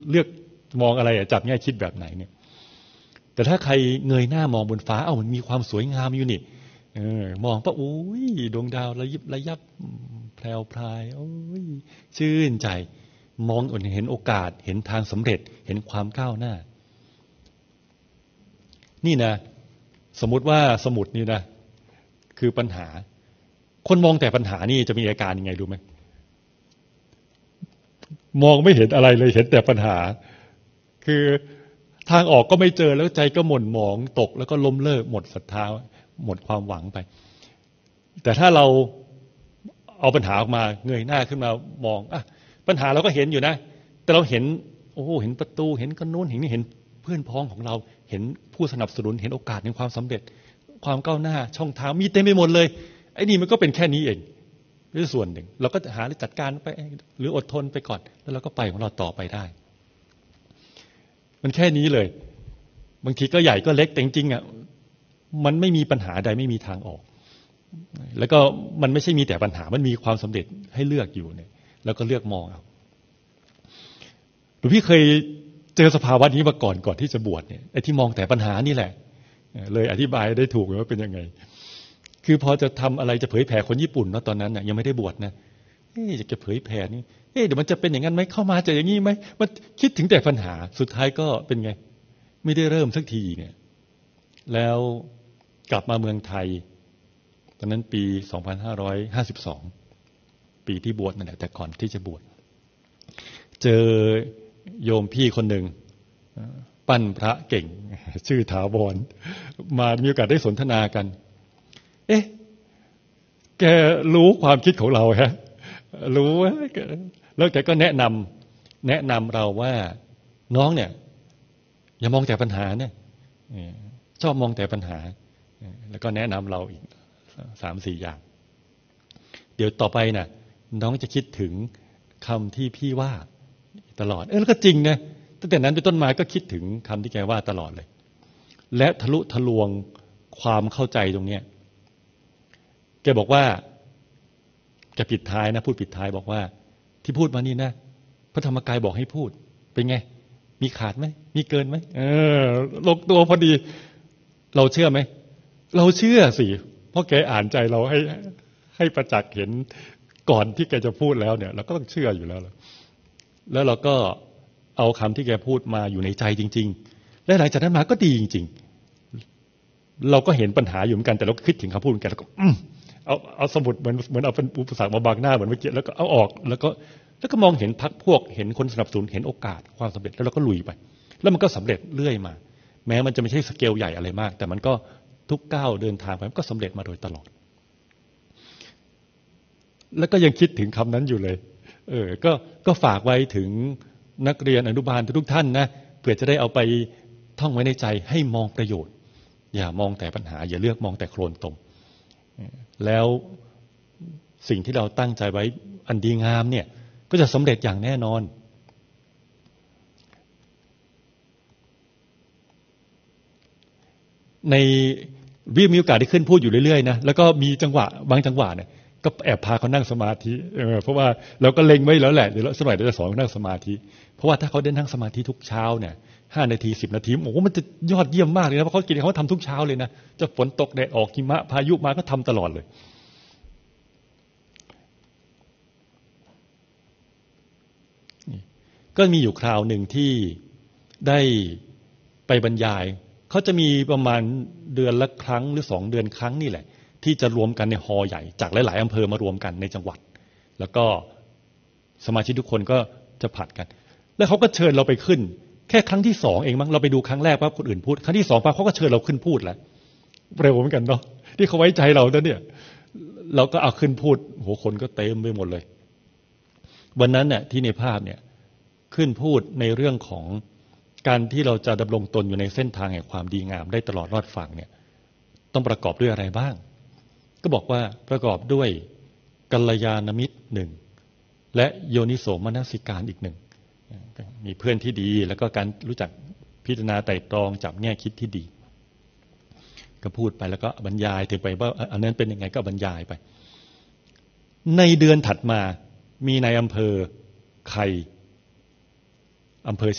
เลือกมองอะไรจับแง่คิดแบบไหนเนี่ยแต่ถ้าใครเงยหน้ามองบนฟ้ามันมีความสวยงามอยู่นี่มองโอ้ยดวงดาวระยิบระยับแพรวพรายโอ้ยชื่นใจมองเห็นโอกาสเห็นทางสำเร็จเห็นความก้าวหน้านี่นะสมมุติว่าสมุดนี่นะคือปัญหาคนมองแต่ปัญหานี่จะมีอาการยังไงรู้ไหมมองไม่เห็นอะไรเลยเห็นแต่ปัญหาคือทางออกก็ไม่เจอแล้วใจก็หม่นหมองตกแล้วก็ล้มเลิกหมดศรัทธาหมดความหวังไปแต่ถ้าเราเอาปัญหาออกมาเงยหน้าขึ้นมามองปัญหาเราก็เห็นอยู่นะแต่เราเห็นเห็นประตูเห็นกระนู้นเห็นนี่เห็นเพื่อนพ้องของเราเห็นผู้สนับสนุนเห็นโอกาสในความสำเร็จความก้าวหน้าช่องทางมีเต็มไปหมดเลยไอ้นี่มันก็เป็นแค่นี้เองด้วยส่วนหนึ่งเราก็หาหรือจัดการไปหรืออดทนไปก่อนแล้วเราก็ไปของเราต่อไปได้มันแค่นี้เลยบางทีก็ใหญ่ก็เล็กแต่จริงๆมันไม่มีปัญหาใดไม่มีทางออกแล้วก็มันไม่ใช่มีแต่ปัญหามันมีความสำเร็จให้เลือกอยู่เนี่ยแล้วก็เลือกมองเอาหลวงพี่เคยเจอสภาวะนี้มาก่อนที่จะบวชเนี่ยไอ้ที่มองแต่ปัญหานี่แหละเลยอธิบายได้ถูกว่าเป็นยังไงคือพอจะทำอะไรจะเผยแผ่คนญี่ปุ่นเนาะตอนนั้นยังไม่ได้บวชนะจะเผยแผ่นี่เดี๋ยวมันจะเป็นอย่างนั้นไหมเข้ามาจะอย่างนี้ไหมมันคิดถึงแต่ปัญหาสุดท้ายก็เป็นไงไม่ได้เริ่มสักทีเนี่ยแล้วกลับมาเมืองไทยตอนนั้นปี2552ปีที่บวชนั่นแหละแต่ก่อนที่จะบวชเจอโยมพี่คนหนึ่งปั้นพระเก่งชื่อถาวรมามีโอกาสได้สนทนากันแกรู้ความคิดของเราฮะรู้แล้วแกก็แนะนำเราว่าน้องเนี่ยอย่ามองแต่ปัญหาเนี่ยชอบมองแต่ปัญหาแล้วก็แนะนำเราอีก 3-4 อย่างเดี๋ยวต่อไปน่ะน้องจะคิดถึงคำที่พี่ว่าตลอดแล้วก็จริงนะตั้งแต่นั้นเป็นต้นมาก็คิดถึงคำที่แกว่าตลอดเลยและทะลุทะลวงความเข้าใจตรงเนี้ยแกบอกว่าแกปิดท้ายนะพูดปิดท้ายบอกว่าที่พูดมานี่นะพระธรรมกายบอกให้พูดเป็นไงมีขาดไหมมีเกินไหมลงตัวพอดีเราเชื่อไหมเราเชื่อสิเพราะแกอ่านใจเราให้ประจักษ์เห็นก่อนที่แกจะพูดแล้วเนี่ยเราก็ต้องเชื่ออยู่แล้วเราก็เอาคำที่แกพูดมาอยู่ในใจจริงๆและหลังจากนั้นมาก็ดีจริงๆเราก็เห็นปัญหาอยู่เหมือนกันแต่เราก็คิดถึงคำพูดแกแล้วก็เอาสมุดเหมือนเอาเป็นอุปสรรคมาบังหน้าเหมือนเมื่อกี้แล้วก็เอาออกแล้วก็มองเห็นพรรคพวกเห็นคนสนับสนุนเห็นโอกาสความสำเร็จแล้วเราก็ลุยไปแล้วมันก็สำเร็จเรื่อยมาแม้มันจะไม่ใช่สเกลใหญ่อะไรมากแต่มันก็ทุกก้าวเดินทางไปมันก็สำเร็จมาโดยตลอดแล้วก็ยังคิดถึงคำนั้นอยู่เลยก็ฝากไว้ถึงนักเรียนอนุบาลทุกท่านนะเพื่อจะได้เอาไปท่องไว้ในใจให้มองประโยชน์อย่ามองแต่ปัญหาอย่าเลือกมองแต่โคลนตมแล้วสิ่งที่เราตั้งใจไว้อันดีงามเนี่ยก็จะสำเร็จอย่างแน่นอนในมีโอกาสได้ขึ้นพูดอยู่เรื่อยๆนะแล้วก็มีจังหวะบางจังหวะเนี่ยก็แอบพาเขานั่งสมาธิเพราะว่าเราก็เล็งไว้แล้วแหละเดี๋ยวสมัยเราจะสอนนั่งสมาธิเพราะว่าถ้าเขาได้นั่งสมาธิทุกเช้าเนี่ย5 นาที10 นาทีโอ้โหมันจะยอดเยี่ยมมากเลยนะเพราะเขาทำทุกเช้าเลยนะจะฝนตกแดดออกหิมะพายุมาก็ทำตลอดเลยก็มีอยู่คราวหนึ่งที่ได้ไปบรรยายเขาจะมีประมาณเดือนละครั้งหรือ2 เดือนครั้งนี่แหละที่จะรวมกันในฮอลล์ใหญ่จากหลายๆอำเภอมารวมกันในจังหวัดแล้วก็สมาชิกทุกคนก็จะผัดกันแล้วเขาก็เชิญเราไปขึ้นแค่ครั้งที่2เองมั้งเราไปดูครั้งแรกปั๊บคนอื่นพูดครั้งที่2ปั๊บเขาก็เชิญเราขึ้นพูดแล้วเร็วเหมือนกันเนาะที่เขาไว้ใจเราเนี่ยเราก็เอาขึ้นพูดโหคนก็เต็มไปหมดเลยวันนั้นเนี่ยที่ในภาพเนี่ยขึ้นพูดในเรื่องของการที่เราจะดำรงตนอยู่ในเส้นทางแห่งความดีงามได้ตลอดรอดฝั่งเนี่ยต้องประกอบด้วยอะไรบ้างก็บอกว่าประกอบด้วยกัลยาณมิตร1และโยนิโสมนสิการอีก1มีเพื่อนที่ดีแล้วก็การรู้จักพิจารณาไตร่ตรองจับแง่คิดที่ดีก็พูดไปแล้วก็บรรยายถึงไปว่าอันนั้นเป็นยังไงก็บรรยายไปในเดือนถัดมามีนายอำเภอใครอำเภอ